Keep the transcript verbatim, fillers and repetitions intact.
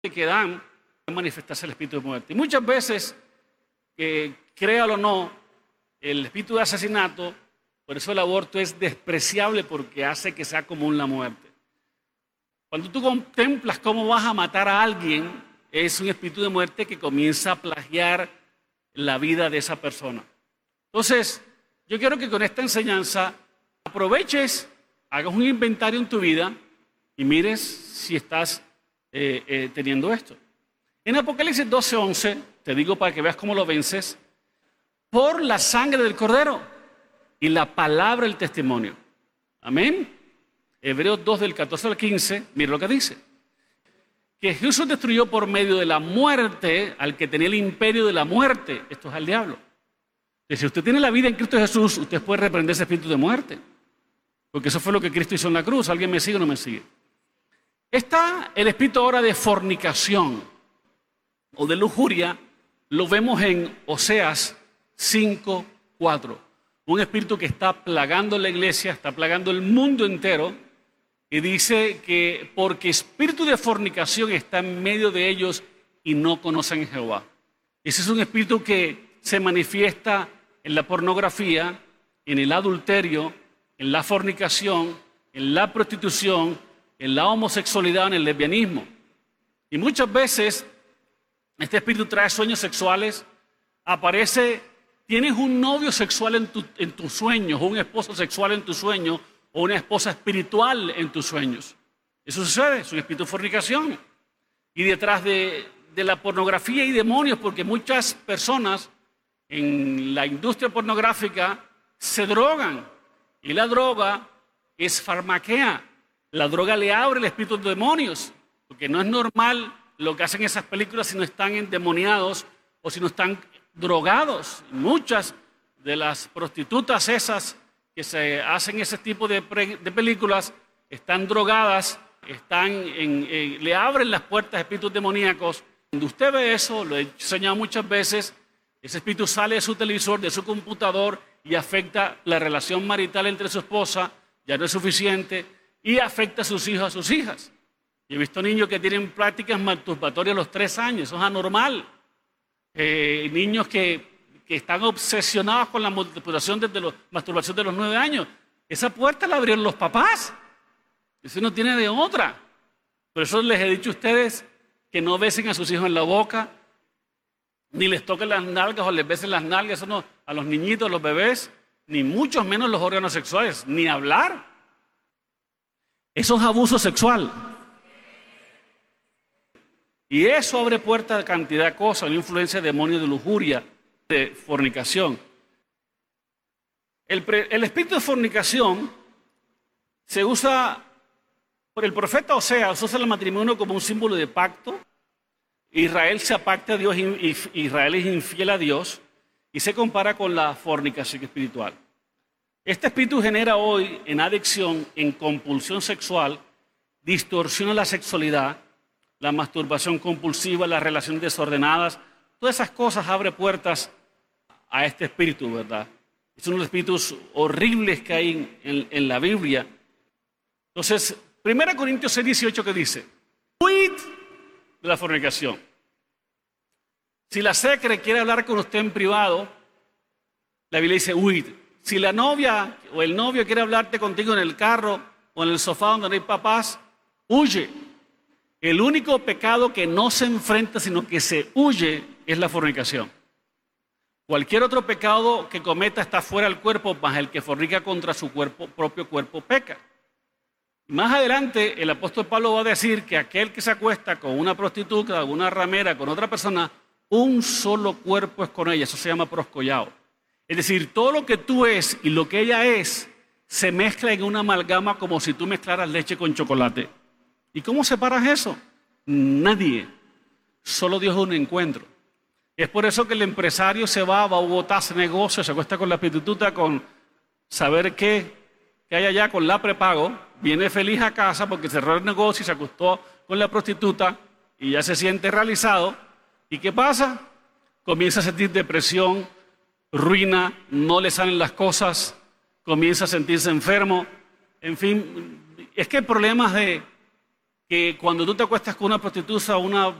que dan a manifestarse el espíritu de muerte. Y muchas veces, eh, créalo o no, el espíritu de asesinato, por eso el aborto es despreciable porque hace que sea común la muerte. Cuando tú contemplas cómo vas a matar a alguien, es un espíritu de muerte que comienza a plagiar la vida de esa persona. Entonces, yo quiero que con esta enseñanza aproveches, hagas un inventario en tu vida y mires si estás eh, eh, teniendo esto. En Apocalipsis doce once, te digo para que veas cómo lo vences, por la sangre del Cordero y la palabra del testimonio. Amén. Hebreos dos del catorce al quince, mira lo que dice. Que Jesús destruyó por medio de la muerte al que tenía el imperio de la muerte. Esto es al diablo. Y si usted tiene la vida en Cristo Jesús, usted puede reprender ese espíritu de muerte. Porque eso fue lo que Cristo hizo en la cruz. ¿Alguien me sigue o no me sigue? Está el espíritu ahora de fornicación o de lujuria. Lo vemos en Oseas cinco cuatro. Un espíritu que está plagando la iglesia, está plagando el mundo entero. Y dice que porque espíritu de fornicación está en medio de ellos y no conocen a Jehová. Ese es un espíritu que se manifiesta en la pornografía, en el adulterio, en la fornicación, en la prostitución, en la homosexualidad, en el lesbianismo. Y muchas veces este espíritu trae sueños sexuales, aparece, tienes un novio sexual en, tu, en tus sueños, o un esposo sexual en tus sueños, o una esposa espiritual en tus sueños. Eso sucede, es un espíritu de fornicación. Y detrás de, de la pornografía hay demonios, porque muchas personas en la industria pornográfica se drogan. Y la droga es farmaquea. La droga le abre el espíritu de demonios, porque no es normal lo que hacen esas películas si no están endemoniados o si no están drogados. Muchas de las prostitutas esas que se hacen ese tipo de, pre, de películas, están drogadas, están en, eh, le abren las puertas a espíritus demoníacos. Cuando usted ve eso, lo he enseñado muchas veces, ese espíritu sale de su televisor, de su computador y afecta la relación marital entre su esposa, ya no es suficiente, y afecta a sus hijos, a sus hijas. Yo he visto niños que tienen prácticas masturbatorias a los tres años, eso es anormal. Eh, niños que que están obsesionados con la masturbación desde los, masturbación de los nueve años. Esa puerta la abrieron los papás. Eso no tiene de otra. Por eso les he dicho a ustedes que no besen a sus hijos en la boca, ni les toquen las nalgas o les besen las nalgas, eso no, a los niñitos, a los bebés, ni mucho menos los órganos sexuales, ni hablar. Eso es abuso sexual. Y eso abre puertas a cantidad de cosas, una influencia de demonios de lujuria, de fornicación. El, pre, el espíritu de fornicación se usa por el profeta Oseas, se usa el matrimonio como un símbolo de pacto. Israel se apacta a Dios y Israel es infiel a Dios y se compara con la fornicación espiritual. Este espíritu genera hoy en adicción, en compulsión sexual, distorsiona la sexualidad, la masturbación compulsiva, las relaciones desordenadas. Todas esas cosas abren puertas a este espíritu, ¿verdad? Es uno de los espíritus horribles que hay en, en, en la Biblia. Entonces, primera Corintios seis dieciocho que dice, huid de la fornicación. Si la secre quiere hablar con usted en privado, la Biblia dice huid. Si la novia o el novio quiere hablarte contigo en el carro o en el sofá donde no hay papás, huye. El único pecado que no se enfrenta, sino que se huye, es la fornicación. Cualquier otro pecado que cometa está fuera del cuerpo, más el que fornica contra su cuerpo, propio cuerpo peca. Más adelante, el apóstol Pablo va a decir que aquel que se acuesta con una prostituta, una ramera, con otra persona, un solo cuerpo es con ella. Eso se llama proscollao. Es decir, todo lo que tú es y lo que ella es se mezcla en una amalgama como si tú mezclaras leche con chocolate. ¿Y cómo separas eso? Nadie. Solo Dios es un encuentro. Es por eso que el empresario se va, va a Bogotá, hace negocio, se acuesta con la prostituta, con saber qué, qué hay allá, con la prepago, viene feliz a casa porque cerró el negocio y se acostó con la prostituta y ya se siente realizado. ¿Y qué pasa? Comienza a sentir depresión, ruina, no le salen las cosas, comienza a sentirse enfermo. En fin, es que hay problemas de que cuando tú te acuestas con una prostituta o una